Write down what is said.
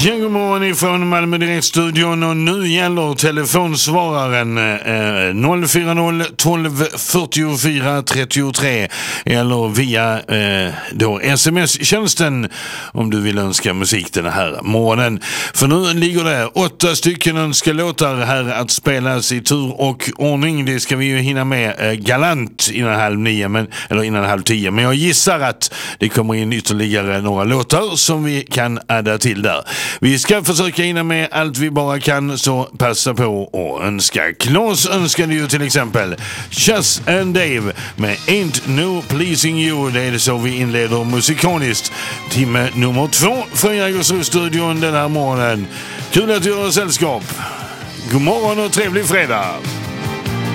Ja, god morgon ifrån Malmö Direktstudion och nu gäller telefonsvararen 040 12 44 33 eller via då sms-tjänsten om du vill önska musik den här morgonen. För nu ligger det 8 stycken önskelåtar här att spelas i tur och ordning. Det ska vi ju hinna med galant innan 8:30, eller innan 9:30. Men jag gissar att det kommer in ytterligare några låtar som vi kan adda till där. Vi ska försöka hinna med allt vi bara kan, så passa på och önska. Claes önskade ju till exempel Chas and Dave med Ain't No Pleasing You. Det är så vi inleder musikaliskt timme nummer 2 för Jägersro-studion den här morgonen. Kul att du har sällskap. God morgon och trevlig fredag!